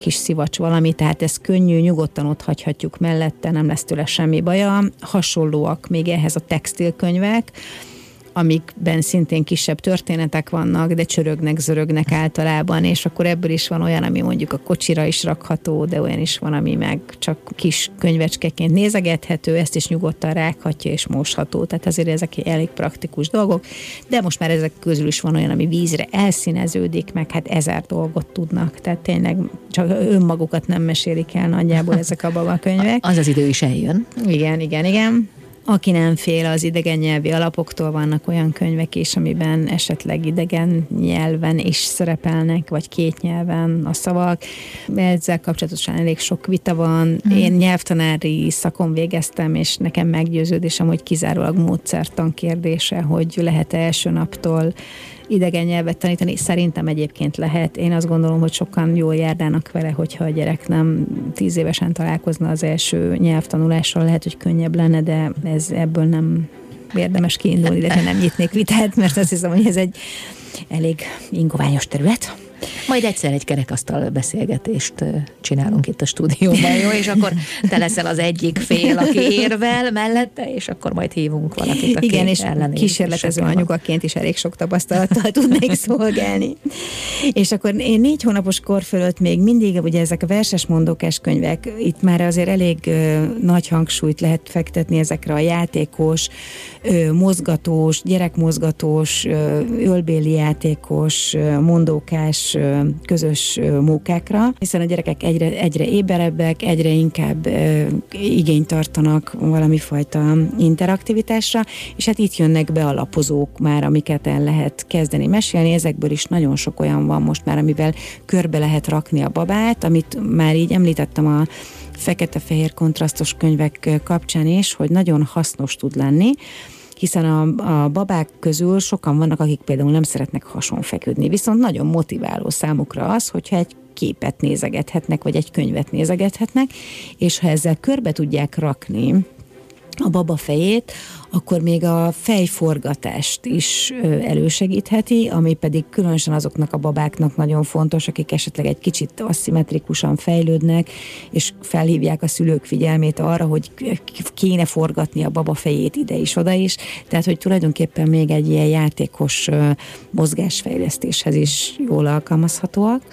kis szivacs valami, tehát ez könnyű, nyugodtan ott hagyhatjuk mellette, nem lesz tőle semmi baja. Hasonlóak még ehhez a textilkönyvek, amikben szintén kisebb történetek vannak, de csörögnek, zörögnek általában, és akkor ebből is van olyan, ami mondjuk a kocsira is rakható, de olyan is van, ami meg csak kis könyvecskeként nézegethető, ezt is nyugodtan rághatja és mosható, tehát azért ezek elég praktikus dolgok, de most már ezek közül is van olyan, ami vízre elszíneződik, meg hát 1000 dolgot tudnak, tehát tényleg csak önmagukat nem mesélik el nagyjából ezek a babakönyvek. Az idő is eljön. Igen. Aki nem fél az idegen nyelvi alapoktól, vannak olyan könyvek is, amiben esetleg idegen nyelven is szerepelnek, vagy két nyelven a szavak. Ezzel kapcsolatosan elég sok vita van. Én nyelvtanári szakon végeztem, és nekem meggyőződésem, hogy kizárólag módszertan kérdése, hogy lehet-e első naptól idegen nyelvet tanítani. Szerintem egyébként lehet. Én azt gondolom, hogy sokan jól járnának vele, hogyha a gyerek nem 10 évesen találkozna az első nyelvtanulással, lehet, hogy könnyebb lenne, de ebből nem érdemes kiindulni, de nem nyitnék vitát, mert azt hiszem, hogy ez egy elég ingoványos terület. Majd egyszer egy kerekasztal beszélgetést csinálunk itt a stúdióban, jó? És akkor te leszel az egyik fél, aki érvel mellette, és akkor majd hívunk valakit, aki igen, és kísérletező anyukaként is elég sok tapasztalattal tudnék szolgálni. És akkor én 4 hónapos kor fölött még mindig, ugye ezek a verses mondókás könyvek, itt már azért elég nagy hangsúlyt lehet fektetni ezekre a játékos, mozgatós, gyerekmozgatós, ölbéli játékos, mondókás, közös mókákra, hiszen a gyerekek egyre éberebbek, egyre inkább igényt tartanak valami fajta interaktivitásra, és hát itt jönnek be a lapozók már, amiket el lehet kezdeni mesélni. Ezekből is nagyon sok olyan van most már, amivel körbe lehet rakni a babát, amit már így említettem a fekete-fehér kontrasztos könyvek kapcsán is, hogy nagyon hasznos tud lenni, hiszen a babák közül sokan vannak, akik például nem szeretnek hasonfeküdni, viszont nagyon motiváló számukra az, hogyha egy képet nézegethetnek, vagy egy könyvet nézegethetnek, és ha ezzel körbe tudják rakni a baba fejét, akkor még a fejforgatást is elősegítheti, ami pedig különösen azoknak a babáknak nagyon fontos, akik esetleg egy kicsit aszimmetrikusan fejlődnek, és felhívják a szülők figyelmét arra, hogy kéne forgatni a baba fejét ide is, oda is, tehát hogy tulajdonképpen még egy ilyen játékos mozgásfejlesztéshez is jól alkalmazhatóak.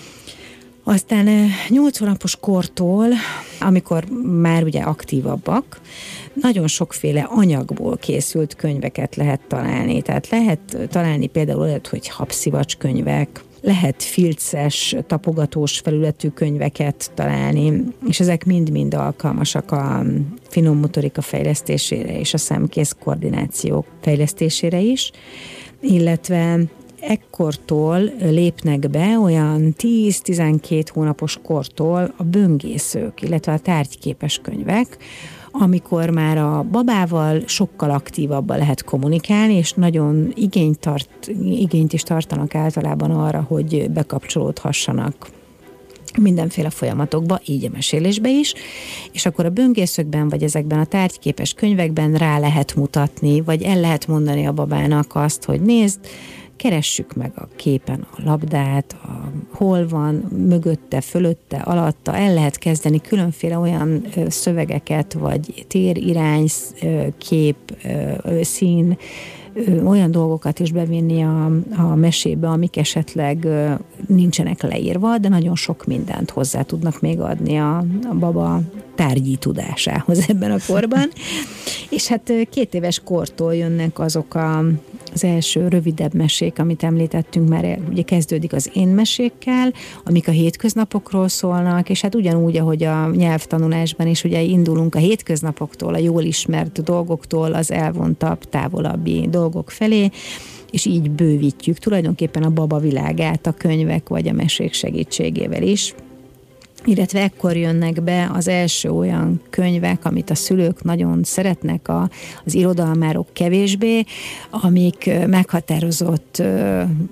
Aztán 8 hónapos kortól, amikor már ugye aktívabbak, nagyon sokféle anyagból készült könyveket lehet találni. Tehát lehet találni például olyat, hogy habszivacs könyvek, lehet filces, tapogatós felületű könyveket találni, és ezek mind-mind alkalmasak a finom motorika fejlesztésére és a szemkész koordináció fejlesztésére is, illetve ekkortól lépnek be olyan 10-12 hónapos kortól a böngészők, illetve a tárgyképes könyvek, amikor már a babával sokkal aktívabban lehet kommunikálni, és nagyon igényt is tartanak általában arra, hogy bekapcsolódhassanak mindenféle folyamatokba, így a mesélésbe is, és akkor a böngészőkben, vagy ezekben a tárgyképes könyvekben rá lehet mutatni, vagy el lehet mondani a babának azt, hogy nézd, keressük meg a képen a labdát, hol van, mögötte, fölötte, alatta, el lehet kezdeni különféle olyan szövegeket, vagy térirány, kép, szín, olyan dolgokat is bevinni a mesébe, amik esetleg nincsenek leírva, de nagyon sok mindent hozzá tudnak még adni a baba tárgyi tudásához ebben a korban. És hát 2 éves kortól jönnek azok az első rövidebb mesék, amit említettünk, már ugye kezdődik az én mesékkel, amik a hétköznapokról szólnak, és hát ugyanúgy, ahogy a nyelvtanulásban is ugye indulunk a hétköznapoktól, a jól ismert dolgoktól, az elvontabb, távolabbi dolgok felé, és így bővítjük tulajdonképpen a baba világát a könyvek vagy a mesék segítségével is. Illetve ekkor jönnek be az első olyan könyvek, amit a szülők nagyon szeretnek, az irodalmárok kevésbé, amik meghatározott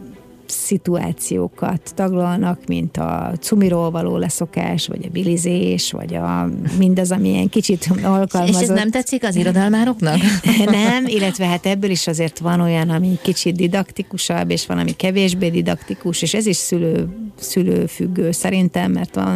szituációkat taglalnak, mint a cumiról való leszokás, vagy a bilizés, vagy mindaz, ami ilyen kicsit alkalmazott. És ez nem tetszik az irodalmároknak? Nem, illetve hát ebből is azért van olyan, ami kicsit didaktikusabb, és van, ami kevésbé didaktikus, és ez is szülőfüggő szerintem, mert van